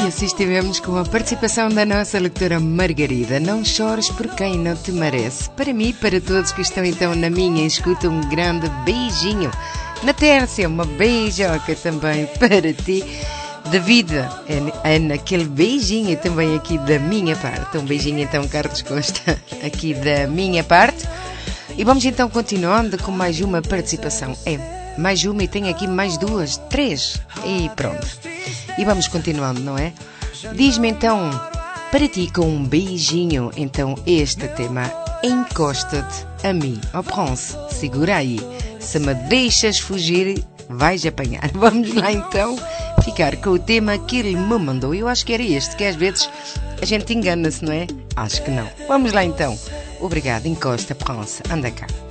E assim estivemos com a participação da nossa leitora Margarida. Não chores por quem não te merece. Para mim e para todos que estão então na minha escuta, um grande beijinho. Na Tércia, uma beijoca também para ti. David, Ana, aquele beijinho também aqui da minha parte. Um beijinho então, Carlos Costa, aqui da minha parte. E vamos então continuando com mais uma participação. Mais uma e tenho aqui mais duas, três. E pronto. E vamos continuando, não é? Diz-me então, para ti com um beijinho, então este tema, encosta-te a mim. Oh Pronce, segura aí. Se me deixas fugir, vais apanhar. Vamos lá então ficar com o tema que ele me mandou. Eu acho que era este, que às vezes a gente engana-se, não é? Acho que não. Vamos lá então. Obrigado, encosta, Pronce. Anda cá.